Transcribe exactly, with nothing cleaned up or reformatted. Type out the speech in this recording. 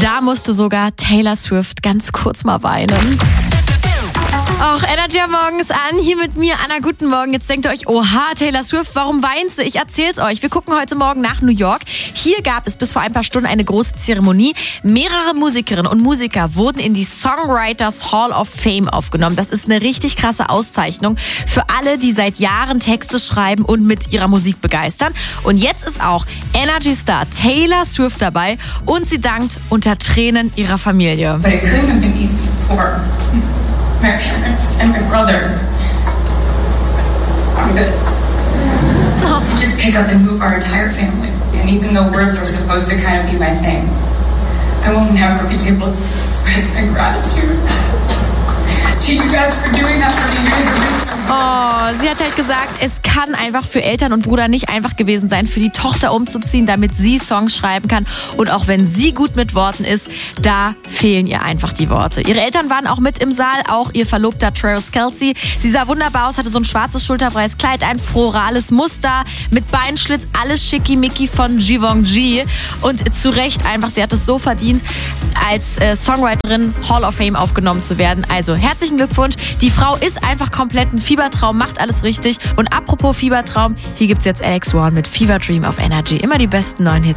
Da musste sogar Taylor Swift ganz kurz mal weinen. Auch Energy am Morgens an, hier mit mir, Anna, guten Morgen. Jetzt denkt ihr euch, oha, Taylor Swift, warum weint sie? Ich erzähl's euch. Wir gucken heute Morgen nach New York. Hier gab es bis vor ein paar Stunden eine große Zeremonie. Mehrere Musikerinnen und Musiker wurden in die Songwriters Hall of Fame aufgenommen. Das ist eine richtig krasse Auszeichnung für alle, die seit Jahren Texte schreiben und mit ihrer Musik begeistern. Und jetzt ist auch Energy-Star Taylor Swift dabei und sie dankt unter Tränen ihrer Familie. But it couldn't have been easy for my parents and my brother um, to just pick up and move our entire family. And even though words are supposed to kind of be my thing, I will never be able to express my gratitude to you guys for doing that for me. Oh, sie hat halt gesagt, es kann einfach für Eltern und Bruder nicht einfach gewesen sein, für die Tochter umzuziehen, damit sie Songs schreiben kann. Und auch wenn sie gut mit Worten ist, da fehlen ihr einfach die Worte. Ihre Eltern waren auch mit im Saal, auch ihr Verlobter Travis Kelce. Sie sah wunderbar aus, hatte so ein schwarzes schulterfreies Kleid, ein florales Muster mit Beinschlitz, alles schickimicki von Givenchy. Und zu Recht einfach, sie hat es so verdient, als äh, Songwriterin Hall of Fame aufgenommen zu werden. Also herzlichen Glückwunsch. Die Frau ist einfach komplett ein Fiebertraum, macht alles richtig. Und apropos Fiebertraum, hier gibt's jetzt Alex Warren mit Fever Dream auf Energy. Immer die besten neuen Hits.